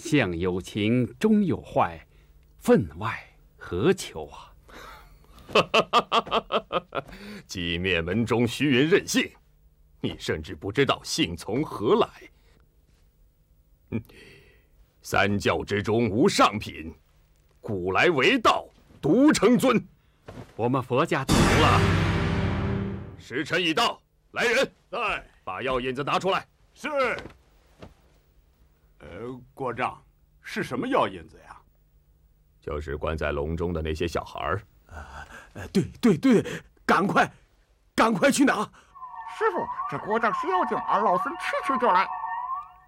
相有情，终有坏，分外何求啊！ 击灭门中虚云任性，你甚至不知道性从何来。三教之中无上品，古来为道，独成尊。 我们佛家懂了。 时辰已到，来人， 在， 把药引子拿出来。 是。国丈，是什么药引子呀？ 就是关在笼中的那些小孩儿。 对，赶快去拿！ 师傅，这国丈是妖精，俺老孙去就来。